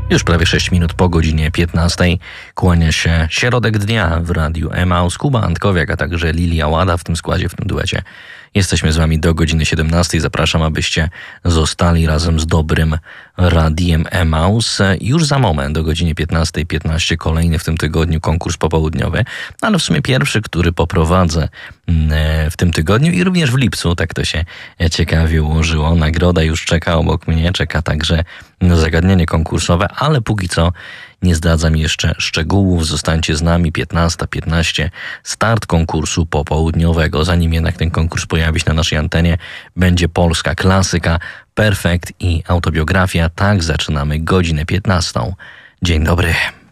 Już prawie 6 minut po godzinie 15 kłania się środek dnia w radiu Emaus. Kuba Antkowiak, a także Lilia Łada w tym składzie, w tym duecie. Jesteśmy z wami do godziny 17. Zapraszam, abyście zostali razem z dobrym radiem Emaus. Już za moment, do godziny 15:15, kolejny w tym tygodniu konkurs popołudniowy, ale w sumie pierwszy, który poprowadzę w tym tygodniu i również w lipcu, tak to się ciekawie ułożyło. Nagroda już czeka obok mnie, czeka także zagadnienie konkursowe, ale póki co nie zdradzam jeszcze szczegółów. Zostańcie z nami, 15:15, start konkursu popołudniowego. Zanim jednak ten konkurs pojawi się na naszej antenie, będzie polska klasyka, Perfekt i autobiografia. Tak zaczynamy godzinę 15. Dzień dobry.